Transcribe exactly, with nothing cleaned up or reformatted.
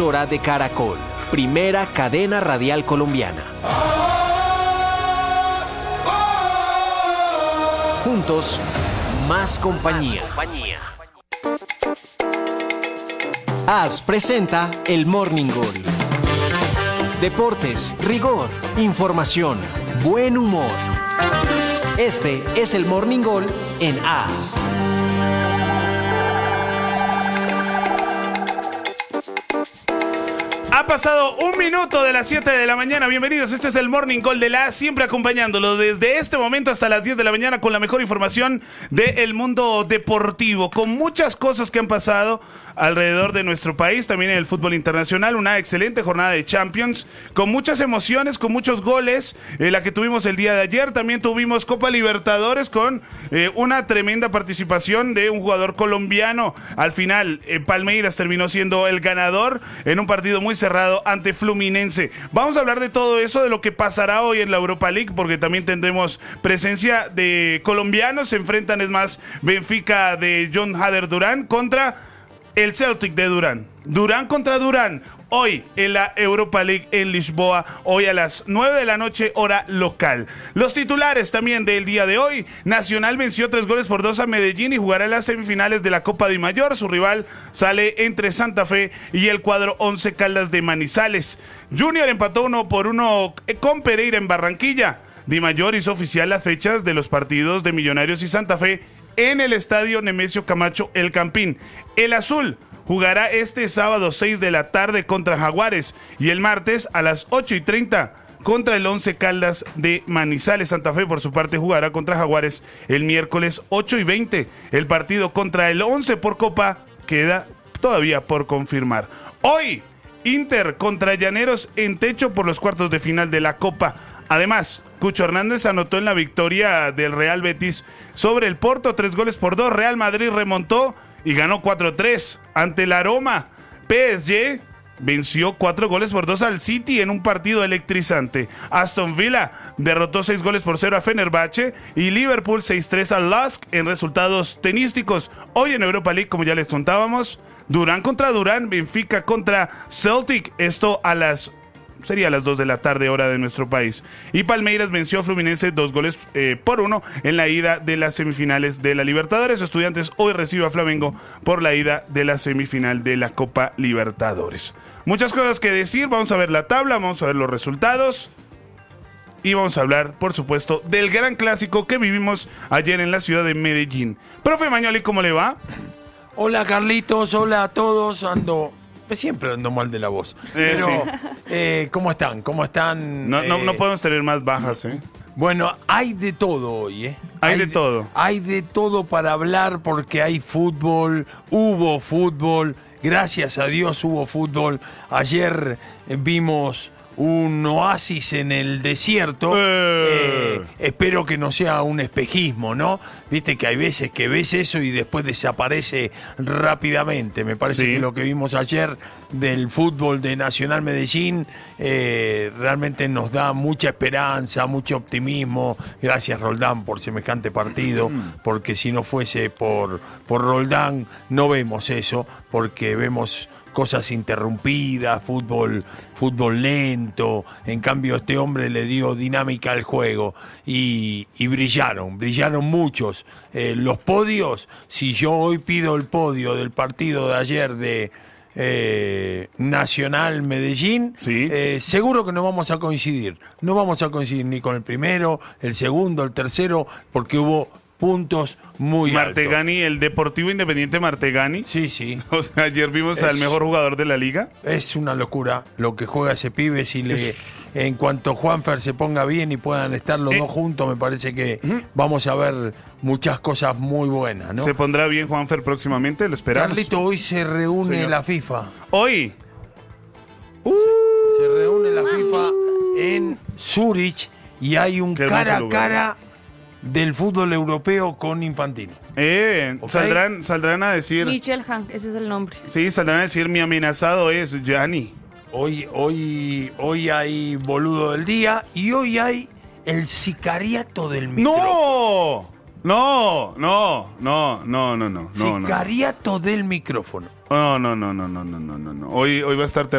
emisora de Caracol, primera cadena radial colombiana. Juntos, más compañía. AS presenta el Morning Goal. Deportes, rigor, información, buen humor. Este es el Morning Goal en AS. Ha pasado un minuto de las siete de la mañana. Bienvenidos, este es el Morning Call de la A, siempre acompañándolo desde este momento hasta las diez de la mañana con la mejor información del mundo deportivo, con muchas cosas que han pasado alrededor de nuestro país, también en el fútbol internacional, una excelente jornada de Champions, con muchas emociones, con muchos goles, eh, la que tuvimos el día de ayer. También tuvimos Copa Libertadores con eh, una tremenda participación de un jugador colombiano. Al final, eh, Palmeiras terminó siendo el ganador en un partido muy cerrado ante Fluminense. Vamos a hablar de todo eso, de lo que pasará hoy en la Europa League, porque también tendremos presencia de colombianos. Se enfrentan, es más, Benfica de John Hader Durán contra el Celtic de Durán. Durán contra Durán. Hoy en la Europa League en Lisboa, hoy a las nueve de la noche, hora local. Los titulares también del día de hoy: Nacional venció tres goles por dos a Medellín y jugará en las semifinales de la Copa Di Mayor. Su rival sale entre Santa Fe y el cuadro Once Caldas de Manizales. Junior empató uno por uno con Pereira en Barranquilla. Di Mayor hizo oficial las fechas de los partidos de Millonarios y Santa Fe en el estadio Nemesio Camacho El Campín. El azul jugará este sábado seis de la tarde contra Jaguares y el martes a las ocho y treinta contra el Once Caldas de Manizales. Santa Fe, por su parte, jugará contra Jaguares el miércoles ocho y veinte. El partido contra el Once por Copa queda todavía por confirmar. Hoy, Inter contra Llaneros en techo por los cuartos de final de la Copa. Además, Cucho Hernández anotó en la victoria del Real Betis sobre el Porto, tres goles por dos. Real Madrid remontó y ganó cuatro tres ante la Roma. P S G venció cuatro goles por dos al City en un partido electrizante. Aston Villa derrotó seis goles por cero a Fenerbahce y Liverpool seis tres al Lask en resultados tenísticos. Hoy en Europa League, como ya les contábamos, Durán contra Durán, Benfica contra Celtic, esto a las sería a las dos de la tarde, hora de nuestro país. Y Palmeiras venció a Fluminense dos goles eh, por uno en la ida de las semifinales de la Libertadores. Estudiantes hoy recibe a Flamengo por la ida de la semifinal de la Copa Libertadores. Muchas cosas que decir, vamos a ver la tabla, vamos a ver los resultados y vamos a hablar, por supuesto, del gran clásico que vivimos ayer en la ciudad de Medellín. Profe Mañoli, ¿cómo le va? Hola Carlitos, hola a todos, ando... Siempre ando mal de la voz. Eh, Pero, sí. eh, ¿cómo están? ¿Cómo están? No, eh, no, no podemos tener más bajas, ¿eh? Bueno, hay de todo hoy, ¿eh? Hay, hay de, de todo. Hay de todo para hablar porque hay fútbol, hubo fútbol, gracias a Dios hubo fútbol. Ayer eh, vimos un oasis en el desierto. Eh. Eh, espero que no sea un espejismo, ¿no? Viste que hay veces que ves eso y después desaparece rápidamente. Me parece sí. que lo que vimos ayer del fútbol de Nacional Medellín eh, realmente nos da mucha esperanza, mucho optimismo. Gracias, Roldán, por semejante partido, porque si no fuese por, por Roldán no vemos eso, porque vemos cosas interrumpidas, fútbol, fútbol lento. En cambio, este hombre le dio dinámica al juego y, y brillaron, brillaron muchos. Eh, los podios, si yo hoy pido el podio del partido de ayer de eh, Nacional Medellín, sí. eh, seguro que no vamos a coincidir. No vamos a coincidir ni con el primero, el segundo, el tercero, porque hubo puntos muy Martegani, altos. El Deportivo Independiente Martegani. Sí, sí. O sea, ayer vimos es, al mejor jugador de la liga. Es una locura lo que juega ese pibe. Si le, en cuanto Juanfer se ponga bien y puedan estar los eh. dos juntos, me parece que uh-huh. vamos a ver muchas cosas muy buenas, ¿no? ¿Se pondrá bien Juanfer próximamente? ¿Lo esperamos? Carlito, hoy se reúne Señor. la FIFA. ¿Hoy? Uh, se reúne la FIFA en Zurich y hay un cara a cara del fútbol europeo con Infantino. Eh, ¿okay? saldrán, saldrán a decir... Michel Hank, ese es el nombre. Sí, saldrán a decir, mi amenazado es Gianni. Hoy, hoy, hoy hay boludo del día y hoy hay el sicariato del micrófono. ¡No! No, no, no, no, no, no. Sicariato no. del micrófono. No, no, no, no, no, no, no, no. Hoy, hoy va a estar